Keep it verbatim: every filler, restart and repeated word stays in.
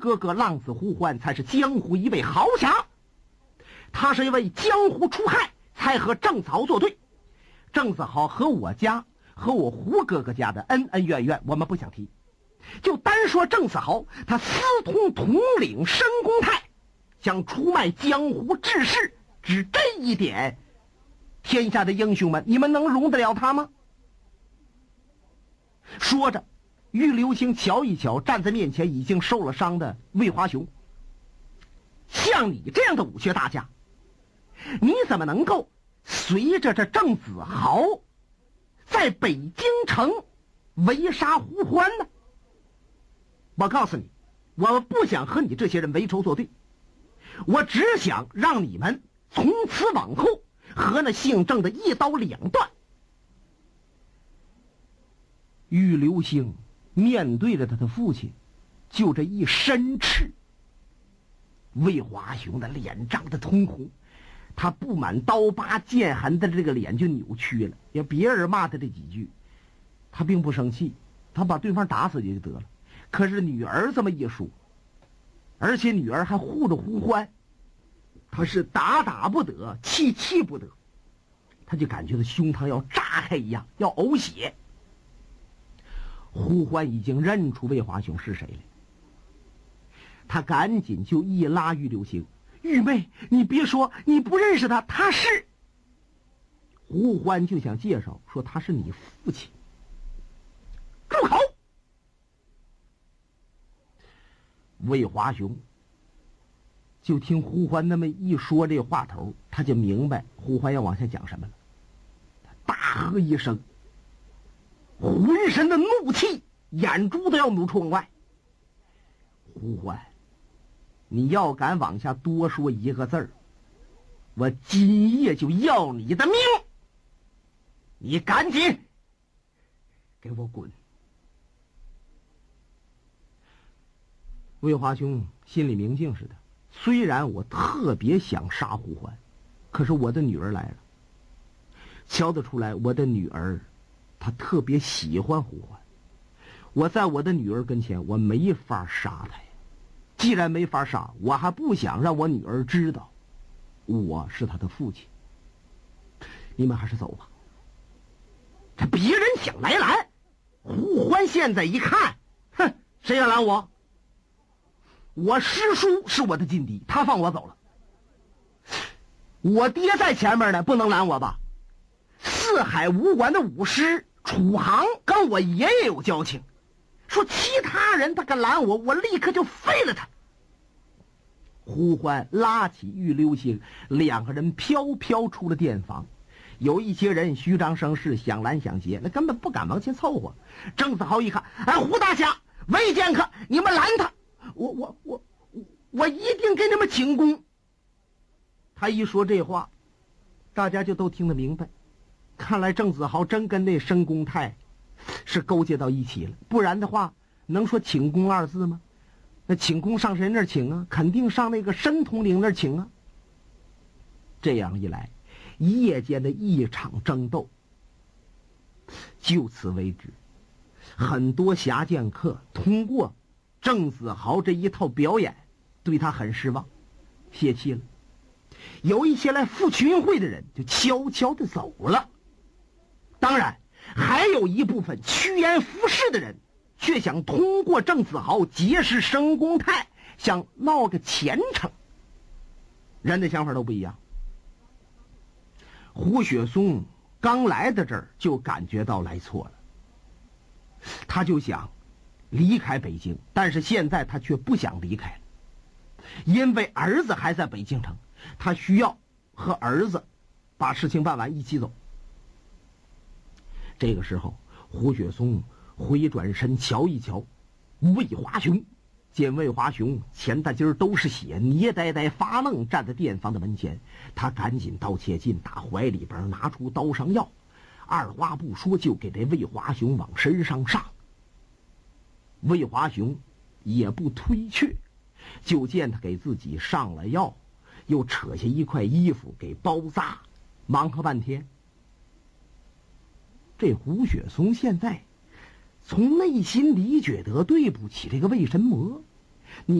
哥哥浪子胡欢才是江湖一位豪侠，他是因为江湖出害才和郑子豪作对。郑子豪和我家和我胡哥哥家的恩恩怨怨我们不想提，就单说郑子豪，他私通统领申公泰，想出卖江湖志士，只这一点，天下的英雄们，你们能容得了他吗？说着，玉流星瞧一瞧站在面前已经受了伤的魏华雄，像你这样的武学大家，你怎么能够随着这郑子豪在北京城围杀胡欢呢？我告诉你，我不想和你这些人为仇作对，我只想让你们从此往后和那姓郑的一刀两断。玉流星面对着他的父亲，就这一申斥。魏华雄的脸涨得通红，他布满刀疤剑痕的这个脸就扭曲了。要别人骂他这几句，他并不生气，他把对方打死也就得了。可是女儿这么一说，而且女儿还护着胡欢，他是打打不得，气气不得，他就感觉到胸膛要炸开一样，要呕血。胡欢已经认出魏华雄是谁了，他赶紧就一拉玉流星：“玉妹，你别说你不认识他，他是……”胡欢就想介绍说他是你父亲。住口！魏华雄就听胡欢那么一说这话头，他就明白胡欢要往下讲什么了。他大喝一声，浑身的怒气，眼珠子要怒出外。胡欢，你要敢往下多说一个字儿，我今夜就要你的命！你赶紧给我滚！魏华兄心里明镜似的，虽然我特别想杀胡欢，可是我的女儿来了，瞧得出来我的女儿她特别喜欢胡欢，我在我的女儿跟前我没法杀她呀。既然没法杀，我还不想让我女儿知道我是她的父亲。你们还是走吧。这别人想来拦，胡欢现在一看，哼，谁要拦我？我师叔是我的劲敌，他放我走了。我爹在前面呢，不能拦我吧？四海武馆的武师楚航跟我爷爷有交情，说其他人他敢拦我，我立刻就废了他。胡欢拉起玉流星，两个人飘飘出了店房。有一些人虚张声势，想拦想截，那根本不敢往前凑合。郑子豪一看，哎，胡大侠、魏剑客，你们拦他，我我我我一定给你们请功。他一说这话，大家就都听得明白，看来郑子豪真跟那申公泰是勾结到一起了，不然的话能说请功二字吗？那请功上谁那儿请啊？肯定上那个申统领那儿请啊。这样一来，夜间的一场争斗就此为止。很多侠剑客通过郑子豪这一套表演，对他很失望，泄气了。有一些来赴群会的人就悄悄地走了。当然，还有一部分趋炎附势的人，却想通过郑子豪结识申公泰，想闹个前程。人的想法都不一样。胡雪松刚来到这儿就感觉到来错了，他就想离开北京，但是现在他却不想离开了，因为儿子还在北京城，他需要和儿子把事情办完一起走。这个时候，胡雪松回转身瞧一瞧魏华雄，见魏华雄前大筋都是血，捏呆呆发愣站在店房的门前，他赶紧刀切近，打怀里边拿出刀上药，二话不说就给这魏华雄往身上上。魏华雄也不推却，就见他给自己上了药，又扯下一块衣服给包扎，忙活半天。这胡雪松现在从内心里觉得对不起这个魏神魔，你